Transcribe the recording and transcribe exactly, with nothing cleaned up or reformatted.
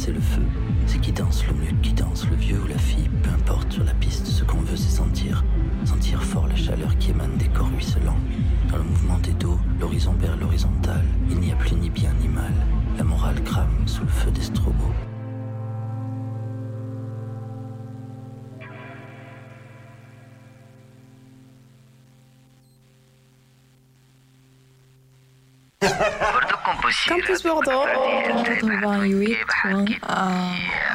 c'est le feu. C'est qui danse le mieux, qui danse le vieux ou la fille. Peu importe sur la piste, ce qu'on veut c'est sentir. Sentir fort la chaleur qui émane des corps ruisselants. Dans le mouvement des dos, l'horizon perd l'horizontale. Il n'y a plus ni bien ni mal. La morale crame sous le feu des strobos. Campus Bordeaux, quatre-vingt-huit point un.